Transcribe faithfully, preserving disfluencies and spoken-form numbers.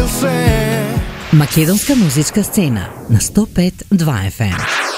се. Македонска музичка сцена на сто пет и два еф ем.